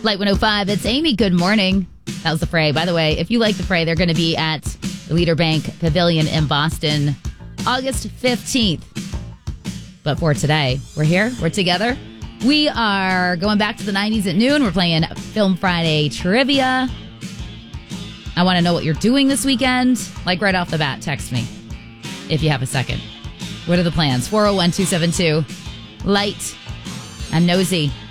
Light 105, it's Amy. Good morning. That was the Fray. By the way, if you like the Fray, they're going to be at the Leader Bank Pavilion in Boston August 15th. But for today, we're here. We're together. We are going back to the 90s at noon. We're playing Film Friday trivia. I want to know what you're doing this weekend. Like right off the bat, text me if you have a second. What are the plans? 401-272-LIGHT. I'm Nosy.